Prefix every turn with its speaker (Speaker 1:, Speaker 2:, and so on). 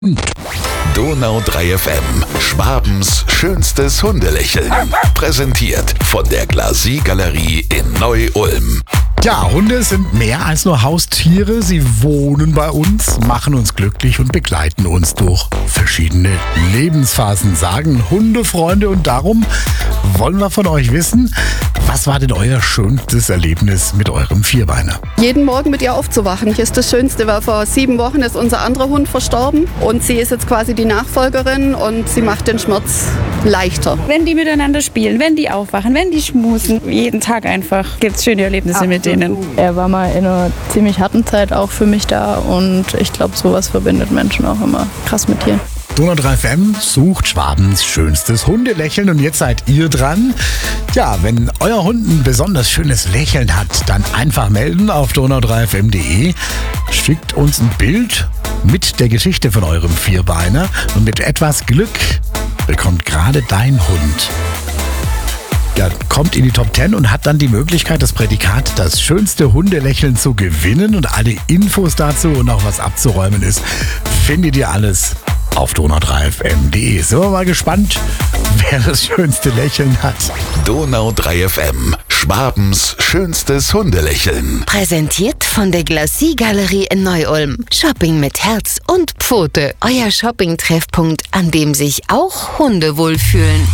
Speaker 1: Donau 3 FM, Schwabens schönstes Hundelächeln. Präsentiert von der Glacis-Galerie in Neu-Ulm.
Speaker 2: Ja, Hunde sind mehr als nur Haustiere. Sie wohnen bei uns, machen uns glücklich und begleiten uns durch verschiedene Lebensphasen, sagen Hundefreunde. Und darum wollen wir von euch wissen, was war denn euer schönstes Erlebnis mit eurem Vierbeiner?
Speaker 3: Jeden Morgen mit ihr aufzuwachen, ist das Schönste, weil vor 7 Wochen ist unser anderer Hund verstorben und sie ist jetzt quasi die Nachfolgerin und sie macht den Schmerz leichter.
Speaker 4: Wenn die miteinander spielen, wenn die aufwachen, wenn die schmusen, jeden Tag einfach gibt es schöne Erlebnisse mit denen.
Speaker 5: Er war mal in einer ziemlich harten Zeit auch für mich da und ich glaube, sowas verbindet Menschen auch immer krass mit Tieren.
Speaker 2: Donau 3 FM sucht Schwabens schönstes Hundelächeln und jetzt seid ihr dran. Ja, wenn euer Hund ein besonders schönes Lächeln hat, dann einfach melden auf donau3fm.de. Schickt uns ein Bild mit der Geschichte von eurem Vierbeiner und mit etwas Glück bekommt gerade dein Hund. Ja, kommt in die Top 10 und hat dann die Möglichkeit, das Prädikat das schönste Hundelächeln zu gewinnen. Und alle Infos dazu und auch was abzuräumen ist, findet ihr alles auf donau3fm.de. Sind wir mal gespannt, wer das schönste Lächeln hat.
Speaker 1: Donau 3 FM, Schwabens schönstes Hundelächeln.
Speaker 6: Präsentiert von der Glacis-Galerie in Neu-Ulm. Shopping mit Herz und Pfote. Euer Shopping-Treffpunkt, an dem sich auch Hunde wohlfühlen.